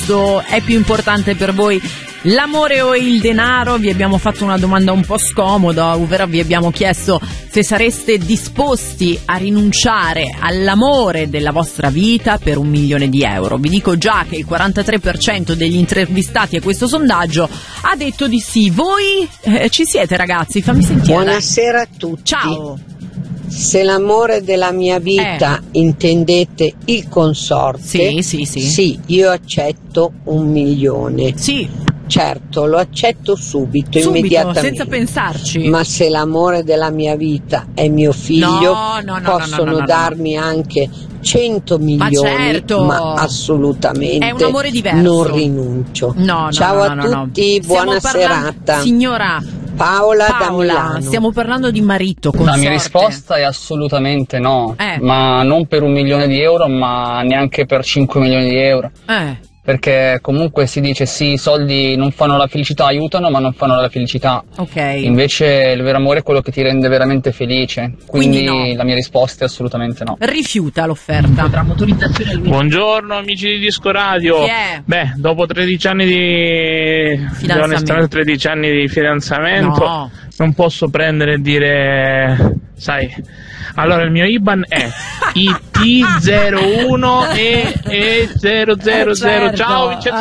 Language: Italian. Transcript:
adesso è più importante per voi l'amore o il denaro? Vi abbiamo fatto una domanda un po' scomoda, ovvero vi abbiamo chiesto se sareste disposti a rinunciare all'amore della vostra vita per 1 milione di euro. Vi dico già che il 43% degli intervistati a questo sondaggio ha detto di sì. Voi ci siete, ragazzi? Fammi sentire. Buonasera a tutti. Ciao. Se l'amore della mia vita intendete il consorte, sì, io accetto 1 milione. Sì. Certo, lo accetto subito, immediatamente, senza pensarci. Ma se l'amore della mia vita è mio figlio, possono darmi anche 100 milioni, ma assolutamente è un amore diverso. Non rinuncio. Ciao a tutti, buona serata. Signora Paola da Milano. Stiamo parlando di marito, consorte. La mia risposta è assolutamente no, ma non per 1 milione di euro, ma neanche per 5 milioni di euro. Perché comunque si dice sì, i soldi non fanno la felicità, aiutano ma non fanno la felicità. Invece il vero amore è quello che ti rende veramente felice. Quindi la mia risposta è assolutamente no. Rifiuta l'offerta. Buongiorno amici di Disco Radio. Beh, dopo 13 anni di fidanzamento, 13 anni di fidanzamento, non posso prendere e dire, sai, allora il mio IBAN è IT01 e 000. Ciao Vincenzo.